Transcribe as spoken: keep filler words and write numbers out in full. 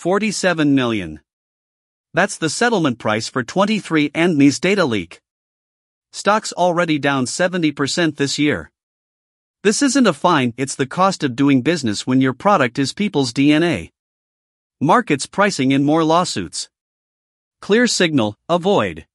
forty-seven million. That's the settlement price for twenty-three andme's data leak. Stock's already down seventy percent this year. This isn't a fine, it's the cost of doing business when your product is people's D N A. Markets pricing in more lawsuits. Clear signal, avoid.